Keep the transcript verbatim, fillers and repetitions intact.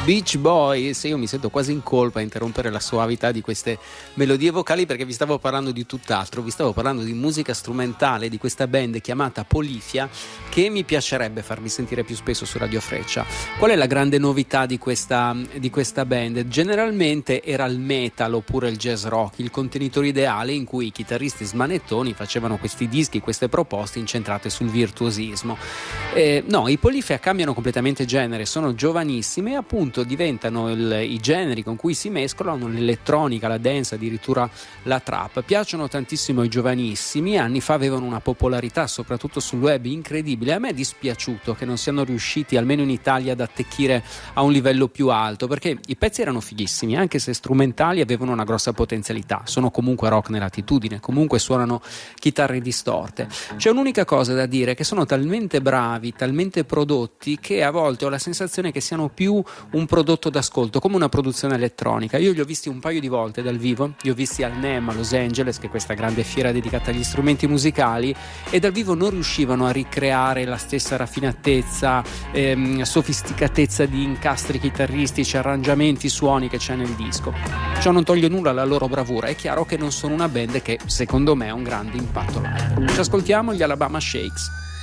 Beach Boys. Io mi sento quasi in colpa a interrompere la soavità di queste melodie vocali, perché vi stavo parlando di tutt'altro, vi stavo parlando di musica strumentale di questa band chiamata Polifia, che mi piacerebbe farvi sentire più spesso su Radio Freccia. Qual è la grande novità di questa, di questa band? Generalmente era il metal oppure il jazz rock il contenitore ideale, in cui i chitarristi smanettoni facevano questi dischi, queste proposte incentrate sul virtuosismo. Eh, no, i Polifia cambiano completamente genere, sono giovanissimi e appunto diventano il, i generi con cui si mescolano l'elettronica, la dance, addirittura la trap. Piacciono tantissimo ai giovanissimi, anni fa avevano una popolarità soprattutto sul web incredibile. A me è dispiaciuto che non siano riusciti almeno in Italia ad attecchire a un livello più alto, perché i pezzi erano fighissimi, anche se strumentali avevano una grossa potenzialità, sono comunque rock nell'attitudine, comunque suonano chitarre distorte. C'è un'unica cosa da dire, che sono talmente bravi, talmente prodotti, che a volte ho la sensazione che siano più un prodotto d'ascolto, come una produzione elettronica. Io li ho visti un paio di volte dal vivo, li ho visti al NEM a Los Angeles, che è questa grande fiera dedicata agli strumenti musicali, e dal vivo non riuscivano a ricreare la stessa raffinatezza, ehm, sofisticatezza di incastri chitarristici, arrangiamenti, suoni che c'è nel disco. Ciò non toglie nulla alla loro bravura, è chiaro che non sono una band che secondo me ha un grande impatto live. Ci ascoltiamo gli Alabama Shakes.